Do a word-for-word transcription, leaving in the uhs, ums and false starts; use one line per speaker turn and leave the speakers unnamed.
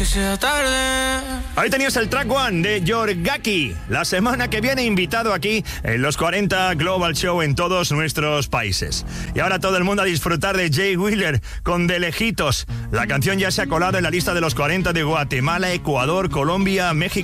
Ahí tenías el track one de Yorgaki. La semana que viene invitado aquí en los cuarenta Global Show en todos nuestros países. Y ahora todo el mundo a disfrutar de Jay Wheeler con De Lejitos. La canción ya se ha colado en la lista de los cuarenta de Guatemala, Ecuador, Colombia, México